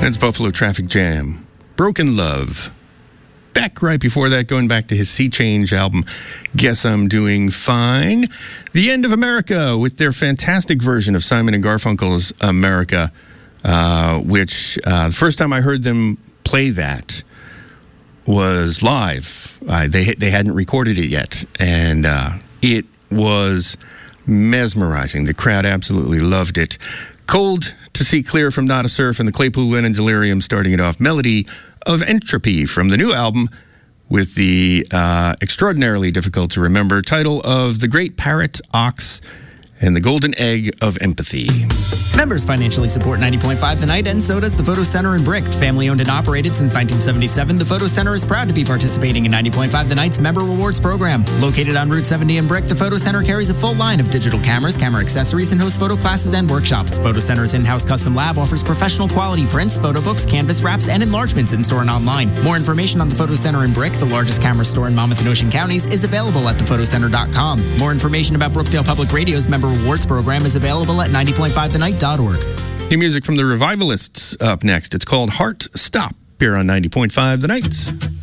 That's Buffalo Traffic Jam. Broken Love. Beck, right before that, going back to his Sea Change album, Guess I'm Doing Fine. The End of America with their fantastic version of Simon and Garfunkel's America, which the first time I heard them play that was live. They hadn't recorded it yet, and it was mesmerizing. The crowd absolutely loved it. Cold to See Clear from Not a Surf and the Claypool Lennon Delirium starting it off. Melody of Entropy from the new album with the extraordinarily difficult to remember title of The Great Parrot Ox and the Golden Egg of Empathy. Members financially support 90.5 The Night, and so does the Photo Center in Brick. Family owned and operated since 1977, the Photo Center is proud to be participating in 90.5 The Night's Member Rewards program. Located on Route 70 in Brick, the Photo Center carries a full line of digital cameras, camera accessories, and hosts photo classes and workshops. Photo Center's in-house custom lab offers professional quality prints, photo books, canvas wraps, and enlargements in-store and online. More information on the Photo Center in Brick, the largest camera store in Monmouth and Ocean counties, is available at thephotoCenter.com. More information about Brookdale Public Radio's Member Rewards program is available at 90.5thenight.org. New music from the Revivalists up next. It's called Heart Stop here on 90.5 The Night.